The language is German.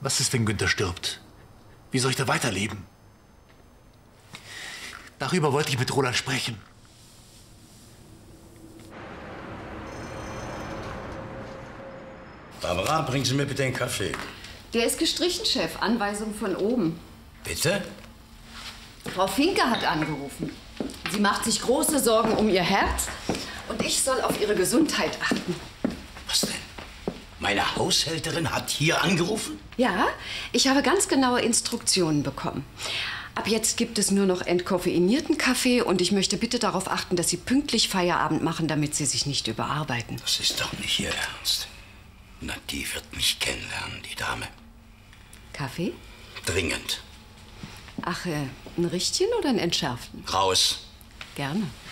Was ist, wenn Günther stirbt? Wie soll ich da weiterleben? Darüber wollte ich mit Roland sprechen. Barbara, bringen Sie mir bitte einen Kaffee. Der ist gestrichen, Chef. Anweisung von oben. Bitte? Frau Finke hat angerufen. Sie macht sich große Sorgen um ihr Herz und ich soll auf ihre Gesundheit achten. Was denn? Meine Haushälterin hat hier angerufen? Ja, ich habe ganz genaue Instruktionen bekommen. Ab jetzt gibt es nur noch entkoffeinierten Kaffee und ich möchte bitte darauf achten, dass Sie pünktlich Feierabend machen, damit Sie sich nicht überarbeiten. Das ist doch nicht Ihr Ernst. Na, die wird mich kennenlernen, die Dame. Kaffee? Dringend. Ach, ein Richtchen oder einen entschärften? Raus. Gerne.